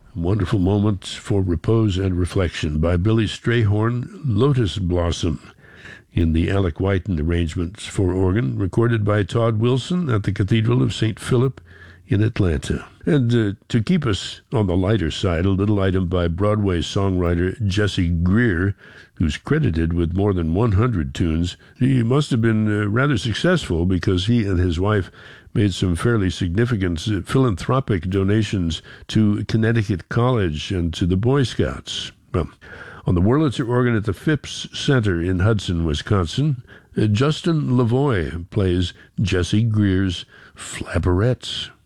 Wonderful Moments for Repose and Reflection by Billy Strayhorn, Lotus Blossom, in the Alec Whiten arrangements for organ, recorded by Todd Wilson at the Cathedral of St. Philip in Atlanta. And to keep us on the lighter side, a little item by Broadway songwriter Jesse Greer, who's credited with more than 100 tunes. He must have been rather successful because he and his wife made some fairly significant philanthropic donations to Connecticut College and to the Boy Scouts. Well, on the Wurlitzer organ at the Phipps Center in Hudson, Wisconsin, Justin Lavoie plays Jesse Greer's Flapperettes.